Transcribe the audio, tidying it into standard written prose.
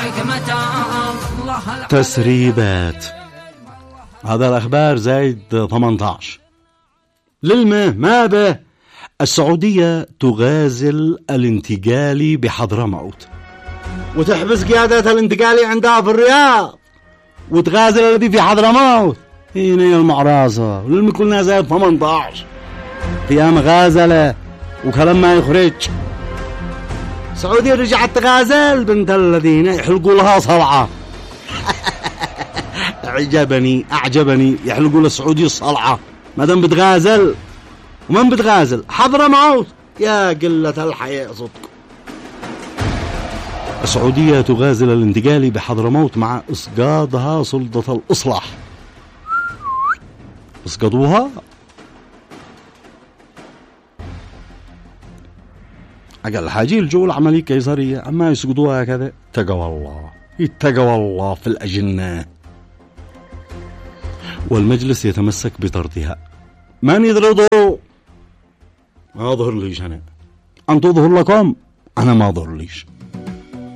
تسريبات. هذا الأخبار زايد 18. للمه ما به. السعودية تغازل الانتقالي بحضرموت وتحبس قيادة الانتقالي عندها في الرياض وتغازل الذي في حضرموت. هنا المعراصة للمه كلنا زايد 18 فيها مغازلة وكلام ما يخرج. السعودية رجعت تغازل بنت الذين يحلقوا لها صلعة. أعجبني يحلقوا للسعودية الصلعة ما دام بتغازل. ومن بتغازل؟ حضرموت. يا قلة الحياة صدق. السعودية تغازل الانتقالي بحضرموت مع إسقاطها سلطة الإصلاح. اسقطوها. أقل حاجة يلجوا العملية قيصرية أما يسقطوها كذا يتقوى الله في الأجنة. والمجلس يتمسك بطردها. من يطرده؟ ما ظهر ليش أنا. أن تظهر لكم أنا ما ظهر ليش.